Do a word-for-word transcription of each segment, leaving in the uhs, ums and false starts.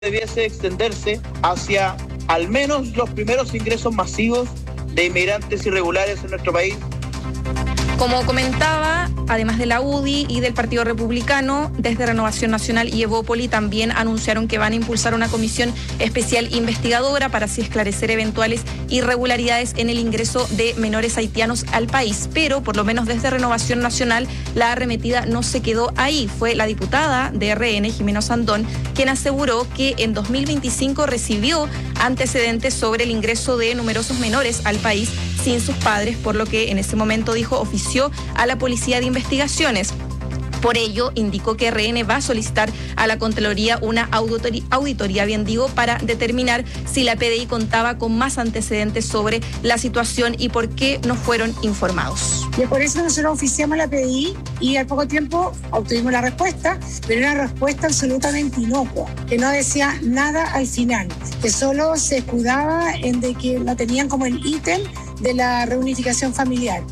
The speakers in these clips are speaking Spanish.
debiese extenderse hacia al menos los primeros ingresos masivos de inmigrantes irregulares en nuestro país. Como comentaba, además de la U D I y del Partido Republicano, desde Renovación Nacional y Evópoli también anunciaron que van a impulsar una comisión especial investigadora para así esclarecer eventuales irregularidades en el ingreso de menores haitianos al país. Pero, por lo menos desde Renovación Nacional, la arremetida no se quedó ahí. Fue la diputada de R N, Jimena Sandón, quien aseguró que en dos mil veinticinco recibió antecedentes sobre el ingreso de numerosos menores al país sin sus padres, por lo que en ese momento dijo ofició a la Policía de Investigaciones. Por ello, indicó que R N va a solicitar a la Contraloría una auditoría, auditoría, bien digo, para determinar si la P D I contaba con más antecedentes sobre la situación y por qué no fueron informados. Y por eso nosotros oficiamos a la P D I y al poco tiempo obtuvimos la respuesta, pero era una respuesta absolutamente inocua, que no decía nada al final, que solo se escudaba en de que la tenían como el ítem de la reunificación familiar.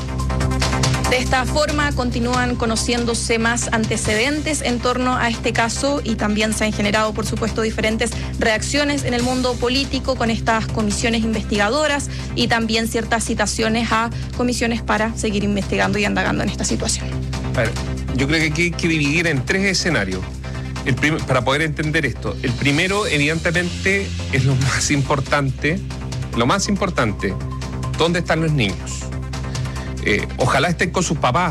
De esta forma continúan conociéndose más antecedentes en torno a este caso y también se han generado, por supuesto, diferentes reacciones en el mundo político con estas comisiones investigadoras y también ciertas citaciones a comisiones para seguir investigando y indagando en esta situación. A ver, yo creo que aquí hay que dividir en tres escenarios el prim- para poder entender esto. El primero, evidentemente, es lo más importante, lo más importante, ¿dónde están los niños? Eh, ojalá estén con sus papás,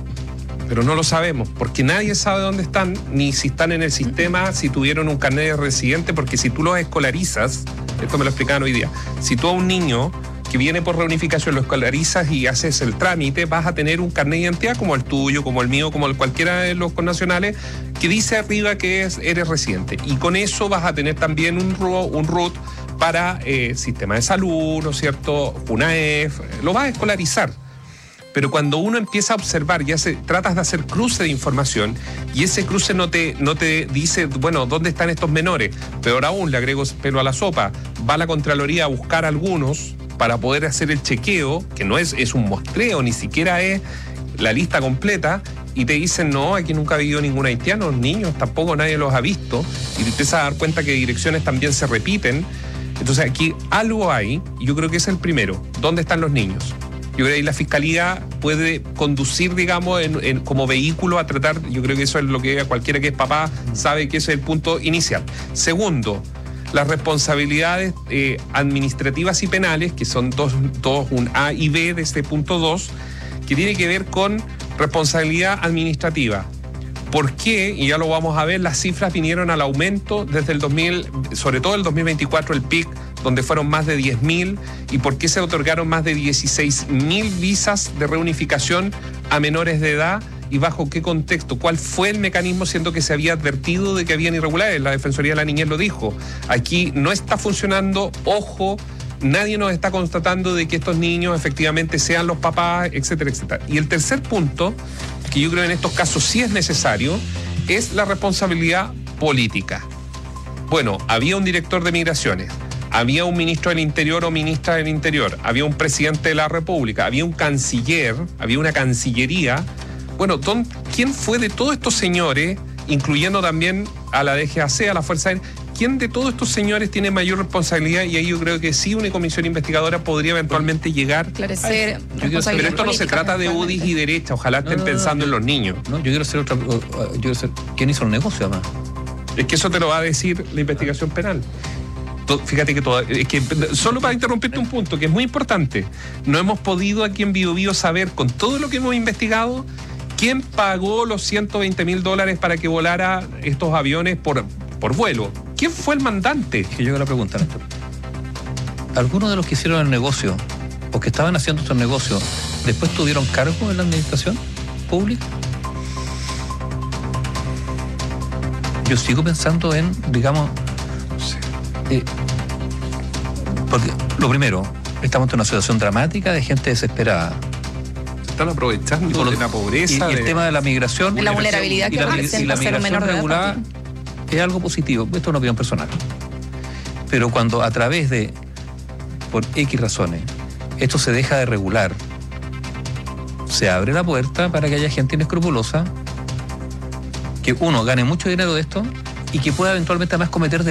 pero no lo sabemos, porque nadie sabe dónde están, ni si están en el sistema, si tuvieron un carnet de residente, porque si tú los escolarizas, esto me lo explicaban hoy día, si tú a un niño que viene por reunificación lo escolarizas y haces el trámite, vas a tener un carnet de identidad como el tuyo, como el mío, como el cualquiera de los connacionales, que dice arriba que es, eres residente. Y con eso vas a tener también un, un R U T para eh, sistema de salud, ¿no es cierto?, UNAEF, lo vas a escolarizar. Pero cuando uno empieza a observar y hace, tratas de hacer cruce de información y ese cruce no te, no te dice, bueno, ¿dónde están estos menores? Peor aún, le agrego pelo a la sopa, va la Contraloría a buscar algunos para poder hacer el chequeo, que no es, es un muestreo, ni siquiera es la lista completa, y te dicen, no, aquí nunca ha habido ningún haitiano, los niños tampoco nadie los ha visto, y te empiezas a dar cuenta que direcciones también se repiten. Entonces aquí algo hay, y yo creo que es el primero, ¿dónde están los niños? Yo creo que ahí la Fiscalía puede conducir, digamos, en, en, como vehículo a tratar, yo creo que eso es lo que cualquiera que es papá sabe que ese es el punto inicial. Segundo, las responsabilidades eh, administrativas y penales, que son dos, dos, un A y B de este punto dos, que tiene que ver con responsabilidad administrativa. ¿Por qué? Y ya lo vamos a ver, las cifras vinieron al aumento desde el dos mil, sobre todo el dos mil veinticuatro, el pic, donde fueron más de diez mil, y por qué se otorgaron más de dieciséis mil visas de reunificación a menores de edad y bajo qué contexto, cuál fue el mecanismo, siendo que se había advertido de que habían irregularidades. La Defensoría de la Niñez lo dijo. Aquí no está funcionando, ojo, nadie nos está constatando de que estos niños efectivamente sean los papás, etcétera, etcétera. Y el tercer punto, que yo creo en estos casos sí es necesario, es la responsabilidad política. Bueno, había un director de migraciones, había un ministro del Interior o ministra del Interior, había un presidente de la República, había un canciller, había una cancillería. Bueno, ¿quién fue de todos estos señores, incluyendo también a la D G A C, a la Fuerza Aérea, quién de todos estos señores tiene mayor responsabilidad? Y ahí yo creo que sí una comisión investigadora podría eventualmente llegar Esclarecer. Pero esto no se trata de U D I y derecha, ojalá estén no, no, pensando no, no, en los niños. No, yo quiero hacer otra, yo quiero hacer, ¿quién hizo el negocio además? Es que eso te lo va a decir la investigación penal. Fíjate que todo, es que solo para interrumpirte un punto que es muy importante, no hemos podido aquí en Bio Bio saber, con todo lo que hemos investigado, quién pagó los ciento veinte mil dólares para que volara estos aviones por, por vuelo. ¿Quién fue el mandante? Que yo hago la pregunta, Néstor. ¿Algunos de los que hicieron el negocio o que estaban haciendo estos negocios después tuvieron cargo en la administración pública? Yo sigo pensando en, digamos, Eh, porque lo primero, estamos en una situación dramática de gente desesperada. Se están aprovechando de la pobreza. Y, y de... el tema de la migración. De la vulnerabilidad que representa ser un menor de edad. Regular es algo positivo. Esto es una opinión personal. Pero cuando a través de, por X razones, esto se deja de regular, se abre la puerta para que haya gente inescrupulosa, que uno gane mucho dinero de esto y que pueda eventualmente además cometer